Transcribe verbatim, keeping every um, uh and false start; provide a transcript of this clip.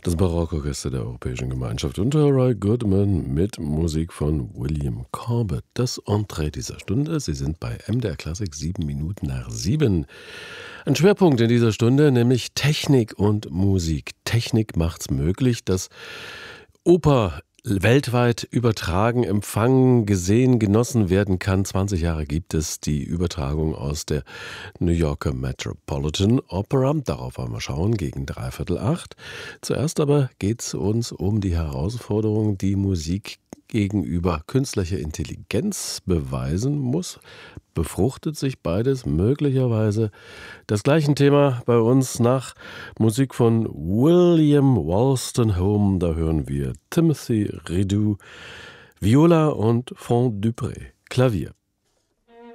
Das Barockorchester der Europäischen Gemeinschaft unter Ray Goodman mit Musik von William Corbett. Das Entree dieser Stunde. Sie sind bei M D R Klassik sieben Minuten nach sieben. Ein Schwerpunkt in dieser Stunde, nämlich Technik und Musik. Technik macht's möglich, dass Oper weltweit übertragen, empfangen, gesehen, genossen werden kann. zwanzig Jahre gibt es die Übertragung aus der New Yorker Metropolitan Opera. Darauf wollen wir schauen, gegen dreiviertel acht. Zuerst aber geht es uns um die Herausforderung, die Musik gegenüber künstlicher Intelligenz beweisen muss. Befruchtet sich beides möglicherweise? Das gleiche Thema bei uns nach Musik von William Wolstenholme. Da hören wir Timothy Rideau, Viola und Fond Dupré, Klavier.